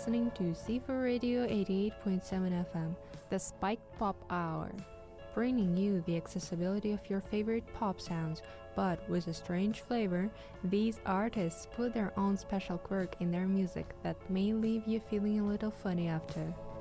listening to C4 Radio 88.7 FM, the Spiked Pop Hour, bringing you the accessibility of your favorite pop sounds, but with a strange flavor. These artists put their own special quirk in their music that may leave you feeling a little funny after.